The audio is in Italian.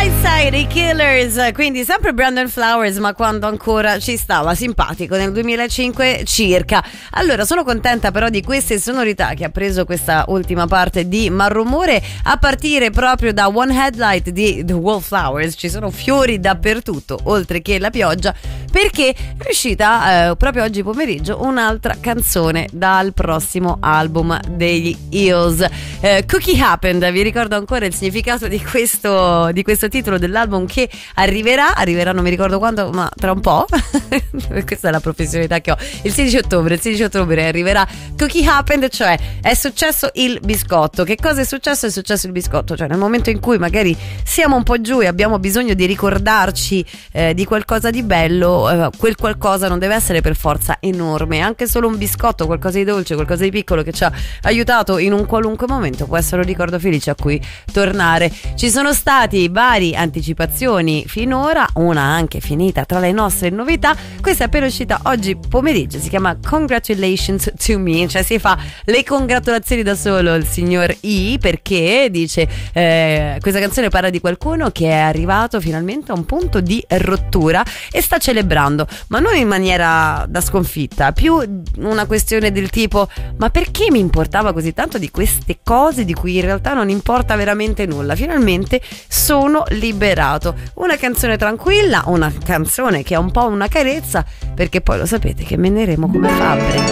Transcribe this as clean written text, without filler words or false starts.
Brightside, i Killers, quindi sempre Brandon Flowers, ma quando ancora ci stava simpatico, nel 2005 circa. Allora, sono contenta però di queste sonorità che ha preso questa ultima parte di Malrumore, a partire proprio da One Headlight di The Wallflowers. Ci sono fiori dappertutto, oltre che la pioggia, perché è uscita proprio oggi pomeriggio un'altra canzone dal prossimo album degli Eels, Cookie Happened. Vi ricordo ancora il significato di questo titolo dell'album che arriverà, non mi ricordo quando, ma tra un po'. Questa è la professionalità che ho. Il 16 ottobre arriverà Cookie Happened, cioè è successo il biscotto. Che cosa è successo? È successo il biscotto, cioè nel momento in cui magari siamo un po' giù e abbiamo bisogno di ricordarci di qualcosa di bello, quel qualcosa non deve essere per forza enorme, anche solo un biscotto, qualcosa di dolce, qualcosa di piccolo che ci ha aiutato in un qualunque momento può essere un ricordo felice a cui tornare. Ci sono stati vari anticipazioni finora, una anche finita tra le nostre novità. Questa è appena uscita oggi pomeriggio, si chiama Congratulations to Me, cioè si fa le congratulazioni da solo il signor I, perché dice questa canzone parla di qualcuno che è arrivato finalmente a un punto di rottura e sta celebrando, ma non in maniera da sconfitta, più una questione del tipo: ma perché mi importava così tanto di queste cose di cui in realtà non importa veramente nulla? Finalmente sono liberato. Una canzone tranquilla, una canzone che è un po' una carezza, perché poi lo sapete che meneremo come fabbri.